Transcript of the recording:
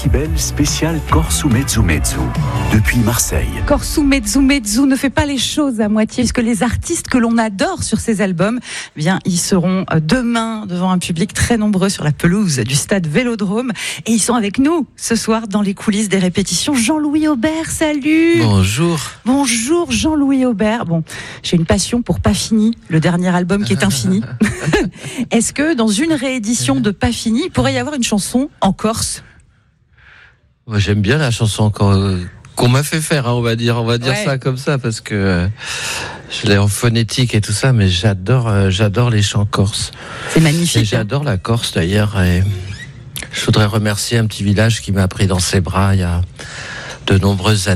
décibels spécial Corsu Mezzu Mezzu depuis Marseille. Corsu Mezzu Mezzu ne fait pas les choses à moitié, puisque les artistes que l'on adore sur ces albums, eh bien, ils seront demain devant un public très nombreux sur la pelouse du stade Vélodrome. Et ils sont avec nous ce soir dans les coulisses des répétitions. Jean-Louis Aubert, salut. Bonjour. Bonjour Jean-Louis Aubert. Bon, j'ai une passion pour Pas Fini, le dernier album qui est infini. Est-ce que dans une réédition de Pas Fini, il pourrait y avoir une chanson en Corse? Moi, j'aime bien la chanson qu'on m'a fait faire, hein, on va dire ouais. Ça comme ça, parce que je l'ai en phonétique et tout ça, mais j'adore les chants corses. C'est magnifique. Et j'adore la Corse d'ailleurs, et je voudrais remercier un petit village qui m'a pris dans ses bras il y a de nombreuses années.